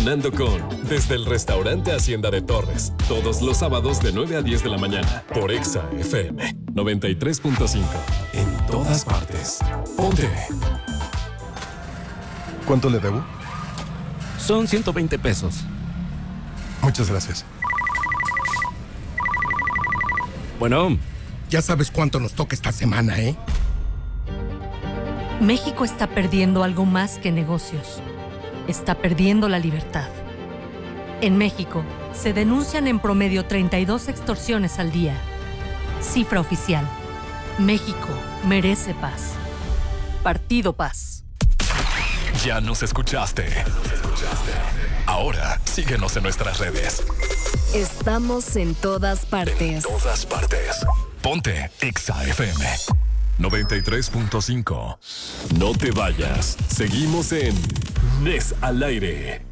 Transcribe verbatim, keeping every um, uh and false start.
desayunando con Desde el Restaurante Hacienda de Torres. Todos los sábados de nueve a diez de la mañana. Por Exa F M noventa y tres punto cinco. En todas partes. Ponte. ¿Cuánto le debo? Son ciento veinte pesos. Muchas gracias. Bueno. Ya sabes cuánto nos toca esta semana, ¿eh? México está perdiendo algo más que negocios. Está perdiendo la libertad. En México, se denuncian en promedio treinta y dos extorsiones al día. Cifra oficial. México merece paz. Partido Paz. Ya nos escuchaste. Ahora, síguenos en nuestras redes. Estamos en todas partes. En todas partes. Ponte Exa F M noventa y tres punto cinco. No te vayas. Seguimos en Nes al aire.